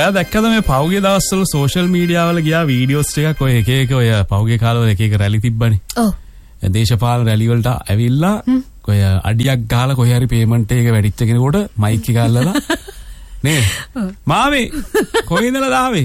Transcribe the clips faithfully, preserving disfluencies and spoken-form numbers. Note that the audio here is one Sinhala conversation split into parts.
ඔයා දැක්කද මේ පහුගිය දවස්වල සෝෂල් මීඩියා වල ගියා වීඩියෝස් ටිකක් ඔය එක එක ඔය පහුගිය කාලවල එක එක රැලි තිබ්බනේ. ඔව්. දේශපාලන රැලි වලට ඇවිල්ලා ඔය අඩියක් ගහලා කොහේ හරි පේමන්ට් එක වැඩිච්ච කෙනෙකුට මයික් එක අල්ලලා නේ මාමේ කොහේ ඉඳලාද ආවේ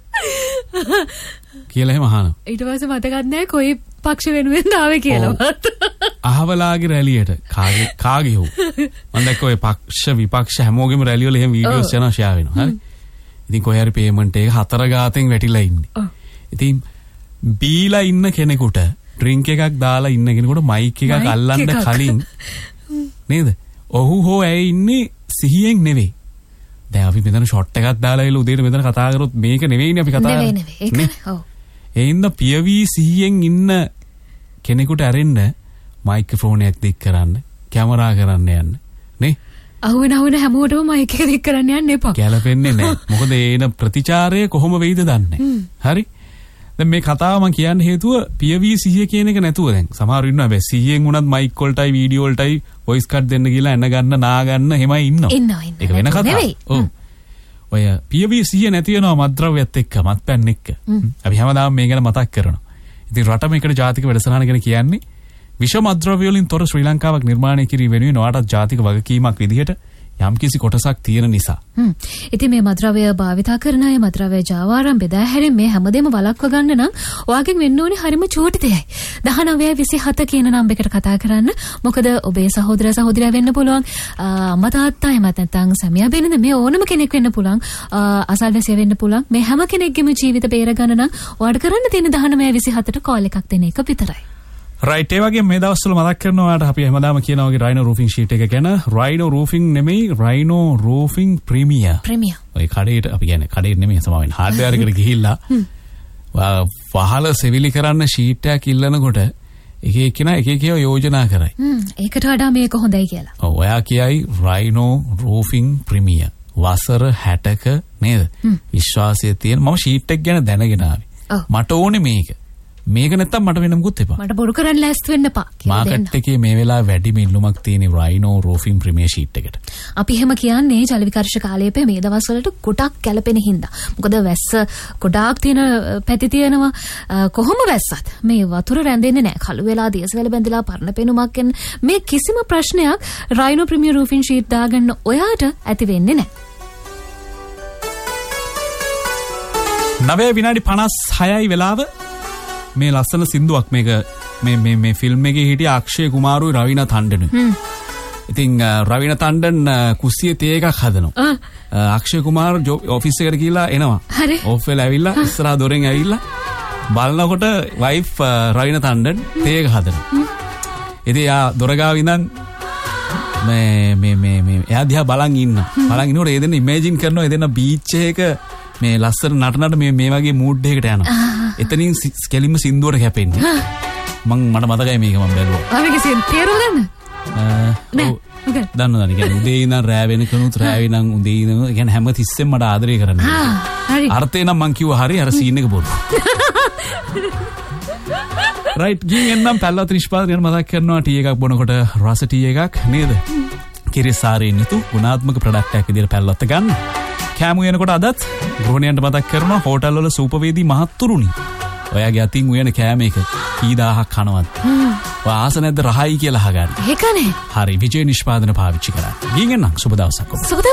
කියලා එහෙම අහනවා. ඊට පස්සේ මතකත් නැහැ කොයි පක්ෂ වෙනුවෙන්ද ආවේ කියලා. අහවලාගේ රැලියට කාගේ කාගේ හෝ මම දැක්ක ඔය පක්ෂ විපක්ෂ හැමෝගෙම රැලි වල එහෙම වීඩියෝස් යනවා ෂෙයා වෙනවා. හරි. ඉතින් කොහේ හරි පේමන්ට් එක හතර ගාතෙන් වැටිලා ඉන්නේ. ඉතින් බීලා ඉන්න කෙනෙකුට ඩ්‍රින්ක් එකක් දාලා ඉන්න කෙනෙකුට මයික් එකක් අල්ලන්න කලින් නේද? ඔහු හෝ ඇයි ඉන්නේ සිහියෙන් නෙවෙයි. දැන් අපි මෙතන ෂොට් එකක් දාලා ඉල උදේට මෙතන කතා කරොත් මේක නෙවෙයිනේ අපි කතා කරන්නේ. නෙවෙයි නෙවෙයි. ඒක ඔව්. ඒ ඉන්න පියවි සිහියෙන් ඉන්න කෙනෙකුට ඇරෙන්න මයික්‍රොෆෝන් එකක් දික් කරන්න, කැමරා කරන්න යන්න. නේ? අහුවෙන අහුවෙන හැමෝටම මයික් එක දික් කරන්න යන්න එපා. ගැලපෙන්නේ නැහැ. මොකද ඒන ප්‍රතිචාරය කොහොම වෙයිද දන්නේ. හරි? දැන් මේ කතාව මම කියන්න හේතුව පියවි සිහිය කියන එක නැතුව දැන් සමහරව ඉන්නවා හැබැයි සිහියෙන් උනත් මයික් වලටයි වීඩියෝ වලටයි වොයිස් කට් දෙන්න කියලා එන ගන්න නා ගන්න එහෙමයි ඉන්නවා. ඉන්නවා ඉන්නවා. ඒක වෙන කතාවක්. ඔව්. ඔය පියවි සිහිය නැති වෙනවා මත්ද්‍රව්‍යත් එක්ක මත්පැන් එක්ක. අපි හැමදාම මේ ගැන මතක් කරනවා. ඉතින් රටම එකට ජාතික වැඩසටහන ගැන කියන්නේ විෂ මත්ද්‍රව්‍ය වලින් තොර ශ්‍රී ලංකාවක් නිර්මාණය කිරීම වෙනුවෙන් ඔයාටත් ජාතික වගකීමක් විදිහට යම්කිසි කොටසක් තියෙන නිසා. හ්ම්. ඉතින් මේ මත්ද්‍රව්‍ය භාවිතා කරන අය මත්ද්‍රව්‍ය ජාවාරම් බෙදා හැරෙන්න මේ හැමදේම වළක්ව ගන්න නම් ඔයාගෙන් වෙන්න ඕනේ හරිම චූටි දෙයයි. දහනවය විසිහත කියන නම්බරයකට කතා කරන්න. මොකද ඔබේ සහෝදර සහෝදරියා වෙන්න පුළුවන්. අම්මා තාත්තා එහෙමත් නැත්නම් සැමියා බිරිඳ මේ ඕනම කෙනෙක් වෙන්න පුළුවන්. අසල්වැසියා වෙන්න පුළුවන්. මේ හැම කෙනෙක්ගේම ජීවිත බේර ගන්න නම් ඔයාට කරන්න තියෙන දහනවය විසිහතට කෝල් එකක් දෙන එක විතරයි. රයිට් ඒ වගේ මේ දවස්වල මතක් කරනවාට අපි හැමදාම කියනවා වගේ රයිනෝ රූෆින් ෂීට් එක ගැන. රයිනෝ රූෆින් නෙමෙයි රයිනෝ රූෆින් ප්‍රීමියර්. ප්‍රීමියර්. ඔය කඩේට අපි කියන්නේ කඩේට නෙමෙයි සමාවෙන්න හાર્ඩ්වෙයාර් එකට ගිහිල්ලා වහල සෙවිලි කරන්න ෂීට් එකක් ඉල්ලනකොට එක එක්කෙනා එක එක යෝජනා කරයි. හ්ම්. ඒකට වඩා මේක හොඳයි කියලා. ඔව් ඔයා කියයි රයිනෝ රූෆින් ප්‍රීමියර්. වසර හැටක නේද? විශ්වාසය තියෙන මම ෂීට් එක ගැන දැනගෙන ආවේ. මට ඕනේ මේක. මේක නැත්තම් මට වෙන මොකුත් එපා. මට බොරු කරන්න ලෑස්ති වෙන්න එපා. මාකට් එකේ මේ වෙලාවේ වැඩි මිල්ලුමක් තියෙන රයිනෝ රූෆින් ප්‍රීමියර් ෂීට් එකට. අපි එහෙම කියන්නේ ජල විකර්ෂ කාලයේ මේ දවස්වලට ගොඩක් කැළපෙන හින්දා. මොකද වැස්ස ගොඩාක් තියෙන පැති තියෙනවා. කොහොම වැස්සත් මේ වතුර රැඳෙන්නේ නැහැ. කළු වෙලා දියසවැල බැඳලා පරණ පෙනුමක් එන්න මේ කිසිම ප්‍රශ්නයක් රයිනෝ ප්‍රීමියර් රූෆින් ෂීට් දාගන්න ඔයාට ඇති වෙන්නේ නැහැ. නවය විනාඩි පනස් හයයි වෙලාව. මේ ලස්සන සින්දුවක් මේක මේ මේ මේ ෆිල්ම් එකේ හිටිය අක්ෂය කුමාරුයි රවිනා තණ්ඩනුයි. හ්ම්. ඉතින් රවිනා තණ්ඩන් කුස්සියේ තේ එකක් හදනවා. අක්ෂය කුමාර් ඔෆිස් එකට ගිහලා එනවා. ඔෆ් වෙලා ඇවිල්ලා ඉස්සරහා දොරෙන් ඇවිල්ලා බලනකොට වයිෆ් රවිනා තණ්ඩන් තේ එක හදනවා. ඉතින් යා දොර ගාව ඉඳන් මේ මේ මේ මේ එයා දිහා බලන් ඉන්නවා. බලන් ඉන්නකොට ඒ දෙන්න ඉමේජින් කරනවා ඒ දෙන්න බීච් එක මේ ලස්සන නටනට මේ මේ වගේ මූඩ් එකකට යනවා. එතනින් කෙලින්ම සින්දුවට කැපෙන්නේ. මං මට මතකයි මේක මම බැලුවා. ආ මේක තේරුම් ගන්න? නෑ. මොකද? දන්නවද? කියන්නේ උදේ ඉඳන් රෑ වෙනකනුත් රෑ වෙනන් උදේ ඉඳන් කියන්නේ හැම තිස්සෙම මට ආදරය කරන්න. ආ හරි. අර්ථේ නම් මං කිව්වා හරි අර සීන් එක බොරු. රයිට් ගින් එන්නම් පැල්ලත් නිෂ්පාදනය මතක් කරනවා ටී එකක් බොනකොට රස ටී එකක් නේද? කිරිසාරේ නිතු ගුණාත්මක ප්‍රොඩක්ට් එකක් විදිහට පැල්ලත් ගන්න. කෑමු වෙනකොට අදත් ගෘහණියන්ට මතක් කරනවා හෝටල් වල සූපවේදී මහත්තුරුනි. ඔයාගේ අතින් උයන කෑම එක කී දහහක් කනවද? ඔය ආස නැද්ද රහයි කියලා අහගන්න. ඒකනේ. හරි විජේ නිෂ්පාදන පාවිච්චි කරා. ගින් එන්නම් සුබ දවසක් ඔබට.